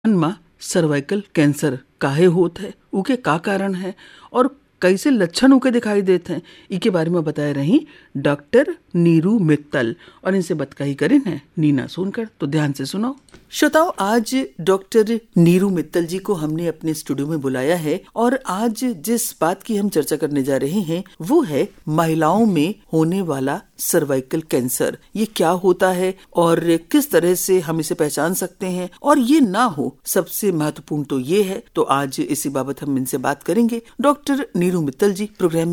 में cervical cancer काहे होत है, उके का कारण है और कैसे लक्षण उके दिखाई देते हैं, इके बारे में बताए रही डॉक्टर नीरू मित्तल। और इनसे बतकही करें है नीना सोनकर, तो ध्यान से सुनो। श्रोताओ, आज डॉक्टर नीरू मित्तल जी को हमने अपने स्टूडियो में बुलाया है और आज जिस बात की हम चर्चा करने जा रहे हैं वो है महिलाओं में होने वाला सर्वाइकल कैंसर। ये क्या होता है और किस तरह से हम इसे पहचान सकते हैं, और ये ना हो सबसे महत्वपूर्ण तो ये है। तो आज इसी बाबत हम इनसे बात करेंगे। डॉक्टर नीरू मित्तल जी प्रोग्राम